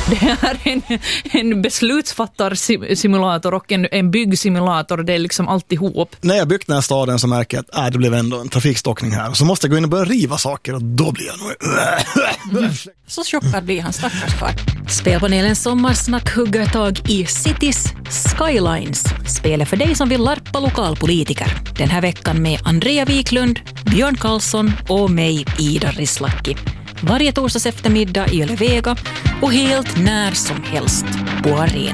Det är en beslutsfattarsimulator och en byggsimulator. Det är liksom alltihop. När jag byggt den här staden så märker jag att det blev ändå en trafikstockning här. Så måste jag gå in och börja riva saker och då blir jag nog... Så chockad blir han, stackars far. Spelpanelens sommarsnack hugger tag i Cities Skylines. Spelet för dig som vill larpa lokalpolitiker. Den här veckan med Andrea Wiklund, Björn Karlsson och mig, Ida Rislaki. Varje torsdags eftermiddag i Yle Vega och helt när som helst på arenan.